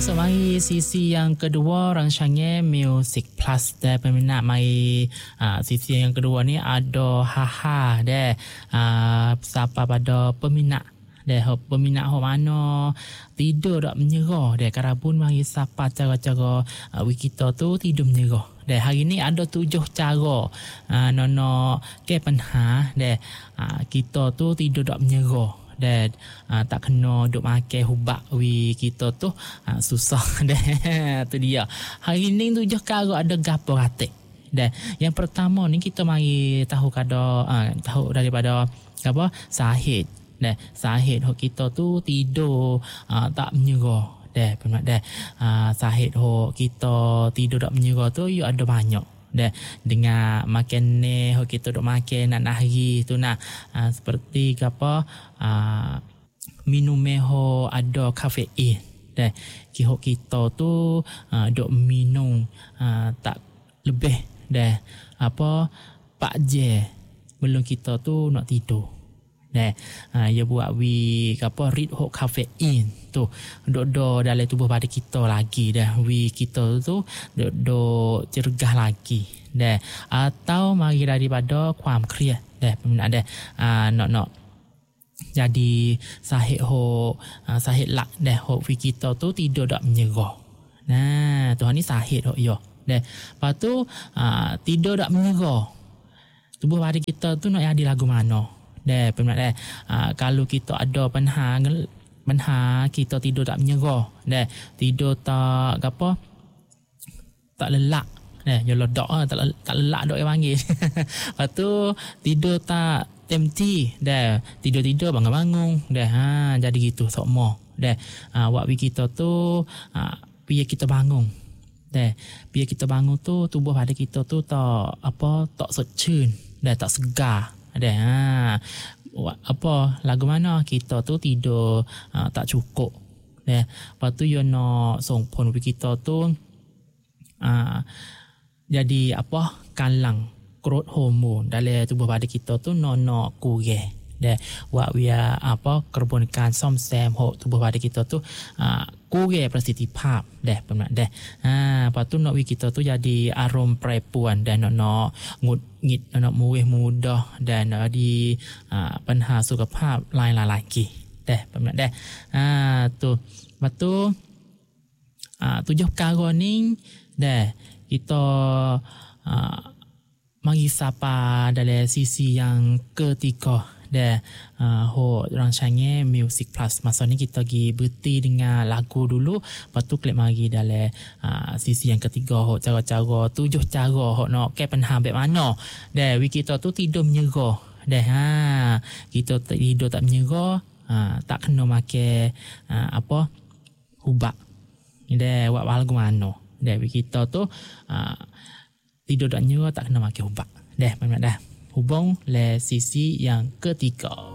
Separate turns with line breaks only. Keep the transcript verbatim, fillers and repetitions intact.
masuk mari sisi yang kedua rancangan Music Plus deh peminat mari uh, sisi yang kedua ni ada haha deh uh, siapa pada peminat deh peminat ho mana tidur tak menyerah deh karabun mari siapa cara-cara uh, kita tu tidur menyerah deh hari ni ada tujuh cara uh, nono ke penha deh uh, kita tu tidur tak menyerah dan uh, tak kena duk makan hubak wi kita tu uh, susah deh tu dia hari ni tujuh kara ada gapo ratik dan yang pertama ni kita mari tahu kada uh, tahu daripada apa sahid dan sahid ho kita tu tidur uh, tak menyerah deh pemat deh uh, sahid ho kita tidur tak menyerah tu you ada banyak dah dengan makan ni kita duk makan nak hari tu nak uh, seperti apa uh, minum meho ada kafein dah kihok kita tu uh, duk minum uh, tak lebih dah apa pak je belum kita tu nak tidur dah uh, dia buat wi apa rid hok kafein tu duk do dalam tubuh pada kita lagi dah wi kita tu duk do cergah lagi dah atau mari daripada kuam kriya dah peminat dah uh, nak nak jadi sahih ho uh, sahih lak dah hok wi kita tu tidur tak menyerah nah tuhan ni sahih hok yo dah lepas tu uh, tidur tak menyerah tubuh pada kita tu nak jadi lagu mana dah peminat dah uh, kalau kita ada penha penha kita tidur tak menyerah dah tidur tak apa tak lelak dah yo lodok ah tak tak lelak dok yang panggil lepas tu tidur tak empty dah tidur-tidur bangun-bangun dah ha jadi gitu sokmo dah uh, waktu kita tu uh, biar kita bangun dah biar kita bangun tu tubuh pada kita tu tak apa tak secun dah tak segar ada ha apa lagu mana kita tu tidur uh, tak cukup dah lepas tu yo nak songpon kita tu uh, jadi apa kalang growth hormone dalam tubuh pada kita tu nono kurang dah buat dia apa kerbonikan somsem ho tubuh pada kita tu uh, kurang presentifap dah pemat dah ha lepas tu nak kita tu jadi arom perempuan dan nak ngut ngit nak muih mudah dan di uh, penha sukhภาพ lain-lain lagi dah pemat dah ha tu lepas tu uh, tujuh perkara ni dah kita uh, mari sapa dalam sisi yang ketiga dah uh, ho rancangan Music Plus masa ni kita pergi berhenti dengan lagu dulu lepas tu klik mari dalam uh, sisi yang ketiga ho cara-cara tujuh cara ho nak ke penha baik mana dah we kita tu tidur menyerah dah ha kita tidur tak menyerah uh, tak kena makan uh, apa hubak dah buat lagu mana dah we kita tu uh, tidur tak menyerah tak kena makan hubak dah memang dah hubung le sisi yang ketiga.